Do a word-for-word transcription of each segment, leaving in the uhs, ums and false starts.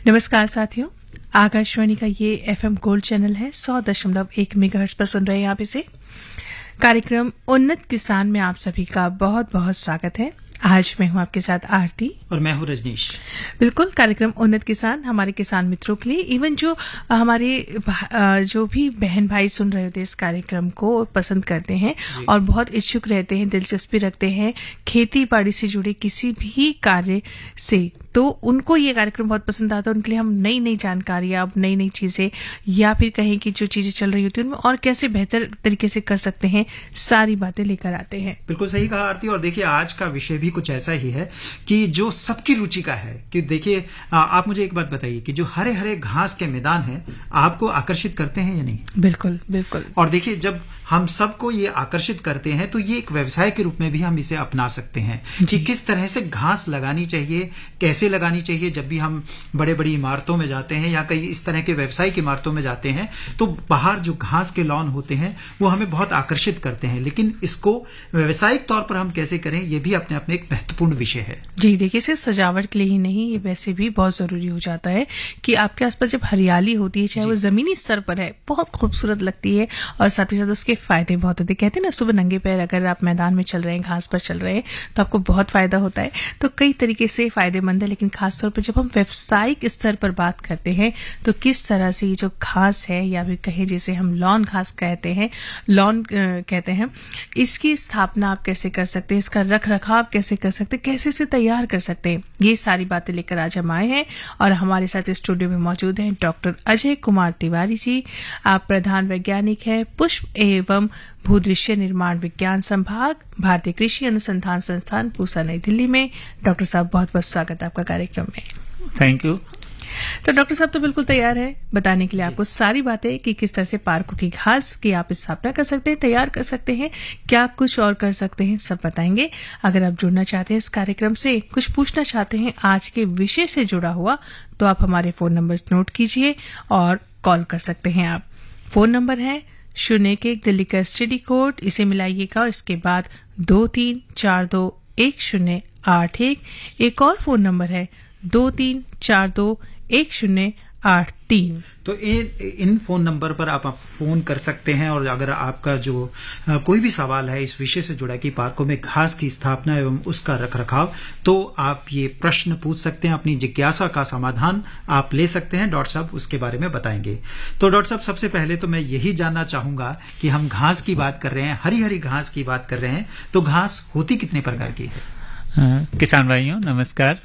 नमस्कार साथियों, आकाशवाणी का ये एफएम गोल्ड चैनल है सौ दशमलव एक मेगाहर्ट्ज पर सुन रहे हैं आप इसे। कार्यक्रम उन्नत किसान में आप सभी का बहुत बहुत स्वागत है। आज मैं हूं आपके साथ आरती और मैं हूं रजनीश। बिल्कुल, कार्यक्रम उन्नत किसान हमारे किसान मित्रों के लिए, इवन जो हमारे जो भी बहन भाई सुन रहे होते हैं इस कार्यक्रम को पसंद करते हैं और बहुत इच्छुक रहते हैं, दिलचस्पी रखते हैं खेती बाड़ी से जुड़े किसी भी कार्य से, तो उनको ये कार्यक्रम बहुत पसंद आता है। उनके लिए हम नई नई जानकारियां, नई नई चीजें या फिर कहें कि जो चीजें चल रही होती है उनमें और कैसे बेहतर तरीके से कर सकते हैं, सारी बातें लेकर आते हैं। बिल्कुल सही कहा आरती। और देखिए, आज का विषय भी कुछ ऐसा ही है कि जो सबकी रुचि का है। कि देखिए, आप मुझे एक बात बताइए कि जो हरे हरे घास के मैदान हैं आपको आकर्षित करते हैं या नहीं? बिल्कुल बिल्कुल। और देखिए, जब हम सबको ये आकर्षित करते हैं तो ये एक व्यवसाय के रूप में भी हम इसे अपना सकते हैं कि किस तरह से घास लगानी चाहिए, कैसे लगानी चाहिए। जब भी हम बड़े बड़ी इमारतों में जाते हैं या कई इस तरह के व्यवसायिक इमारतों में जाते हैं तो बाहर जो घास के लॉन होते हैं वो हमें बहुत आकर्षित करते हैं, लेकिन इसको व्यवसायिक तौर पर हम कैसे करें ये भी अपने अपने एक महत्वपूर्ण विषय है। जी देखिए, सिर्फ सजावट के लिए ही नहीं, ये वैसे भी बहुत जरूरी हो जाता है कि आपके आसपास जब हरियाली होती है, चाहे वो जमीनी स्तर पर है, बहुत खूबसूरत लगती है और साथ ही साथ उसके फायदे बहुत होते हैं। कहते हैं ना, सुबह नंगे पैर अगर आप मैदान में चल रहे हैं, घास पर चल रहे हैं, तो आपको बहुत फायदा होता है। तो कई तरीके से फायदेमंद है, लेकिन खासतौर पर जब हम व्यावसायिक स्तर पर बात करते हैं तो किस तरह से ये जो घास है या फिर कहे जिसे हम लॉन घास कहते हैं, लॉन कहते हैं, इसकी स्थापना आप कैसे कर सकते हैं, इसका रख रखाव कैसे कर सकते हैं, कैसे इसे तैयार कर सकते हैं, ये सारी बातें लेकर आज हम आए हैं। और हमारे साथ स्टूडियो में मौजूद हैं डॉक्टर अजय कुमार तिवारी जी। आप प्रधान वैज्ञानिक हैं पुष्प एवं भूदृश्य निर्माण विज्ञान संभाग, भारतीय कृषि अनुसंधान संस्थान, पूसा, नई दिल्ली में। डॉक्टर साहब, बहुत बहुत स्वागत है आपका कार्यक्रम में। Thank you. तो डॉक्टर साहब तो बिल्कुल तैयार है बताने के लिए आपको सारी बातें कि किस तरह से पार्कों की घास की आप स्थापना कर सकते हैं, तैयार कर सकते हैं, क्या कुछ और कर सकते हैं, सब बताएंगे। अगर आप जुड़ना चाहते हैं इस कार्यक्रम से, कुछ पूछना चाहते हैं आज के विषय से जुड़ा हुआ, तो आप हमारे फोन नंबर नोट कीजिए और कॉल कर सकते हैं। आप फोन नंबर है शून्य के एक दिल्ली का एसटीडी कोड, इसे मिलाइएगा और इसके बाद दो तीन चार दो एक शून्य आठ एक। एक और फोन नंबर है दो तीन चार दो एक शून्य आठ तीन। तो इन फोन नंबर पर आप, आप फोन कर सकते हैं और अगर आपका जो आ, कोई भी सवाल है इस विषय से जुड़ा कि पार्कों में घास की स्थापना एवं उसका रखरखाव, तो आप ये प्रश्न पूछ सकते हैं, अपनी जिज्ञासा का समाधान आप ले सकते हैं। डॉक्टर साहब उसके बारे में बताएंगे। तो डॉक्टर साहब, सबसे पहले तो मैं यही जानना चाहूंगा कि हम घास की बात कर रहे हैं, हरी हरी घास की बात कर रहे हैं, तो घास होती कितने प्रकार की है? किसान भाइयों नमस्कार।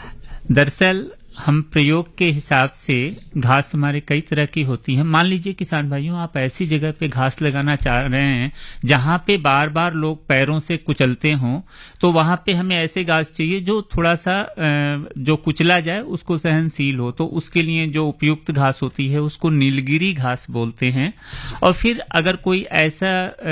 दरअसल हम प्रयोग के हिसाब से घास हमारे कई तरह की होती है। मान लीजिए किसान भाइयों, आप ऐसी जगह पे घास लगाना चाह रहे हैं जहां पे बार बार लोग पैरों से कुचलते हों, तो वहां पे हमें ऐसे घास चाहिए जो थोड़ा सा जो कुचला जाए उसको सहनशील हो। तो उसके लिए जो उपयुक्त घास होती है उसको नीलगिरी घास बोलते हैं। और फिर अगर कोई ऐसा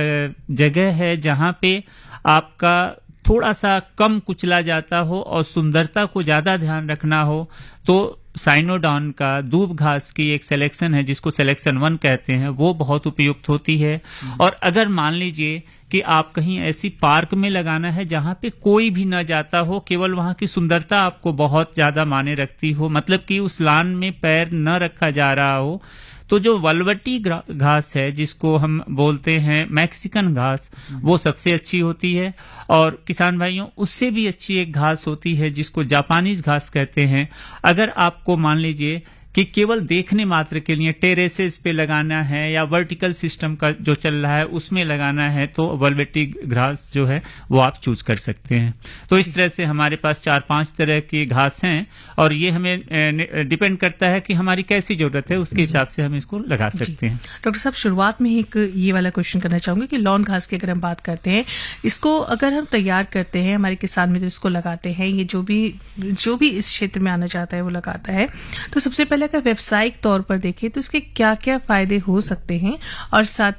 जगह है जहां पे आपका थोड़ा सा कम कुचला जाता हो और सुंदरता को ज्यादा ध्यान रखना हो, तो साइनोडॉन का दूब घास की एक सिलेक्शन है जिसको सिलेक्शन वन कहते हैं, वो बहुत उपयुक्त होती है। और अगर मान लीजिए कि आप कहीं ऐसी पार्क में लगाना है जहां पे कोई भी न जाता हो, केवल वहां की सुंदरता आपको बहुत ज्यादा माने रखती हो, मतलब कि उस लान में पैर न रखा जा रहा हो, तो जो वलवटी घास है जिसको हम बोलते हैं मैक्सिकन घास, वो सबसे अच्छी होती है। और किसान भाइयों, उससे भी अच्छी एक घास होती है जिसको जापानीज घास कहते हैं। अगर आपको मान लीजिए कि केवल देखने मात्र के लिए टेरेसेस पे लगाना है या वर्टिकल सिस्टम का जो चल रहा है उसमें लगाना है, तो वलवेटी घास जो है वो आप चूज कर सकते हैं। तो इस तरह से हमारे पास चार पांच तरह की घास हैं और ये हमें डिपेंड करता है कि हमारी कैसी जरूरत है, उसके हिसाब से हम इसको लगा सकते हैं। डॉक्टर साहब, शुरुआत में ही एक ये वाला क्वेश्चन करना चाहूंगी कि लॉन घास की अगर हम बात करते हैं, इसको अगर हम तैयार करते हैं, हमारे किसान मित्र इसको लगाते हैं, ये जो भी जो भी इस क्षेत्र में आना चाहता है वो लगाता है, तो सबसे पहले अगर व्यवसायिक तौर पर देखें तो इसके क्या क्या फायदे हो सकते हैं और साथ